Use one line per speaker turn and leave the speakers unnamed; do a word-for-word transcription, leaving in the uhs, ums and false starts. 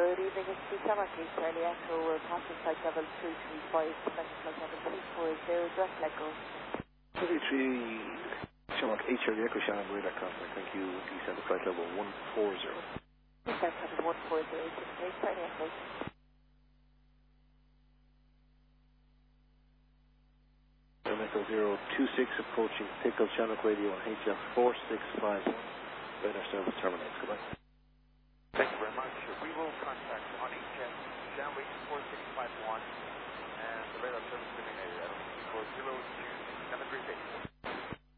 Good evening, it's the Samarkand Charlie Echo. We're passing flight level three three five, connecting flight level three four zero, direct let go.
three three, Shamrock eight Charlie Echo, Shannon radar contact, thank you. Descend to flight level one four zero.
Flight level one four zero, six eight Charlie Echo.
Echo zero two six approaching Pickle Channel Radio on H F four six five one. Radar service terminates. Goodbye.
Thank you very much. We will contact on H F Channel four six five one and the radar service terminated at four zero two seven three six.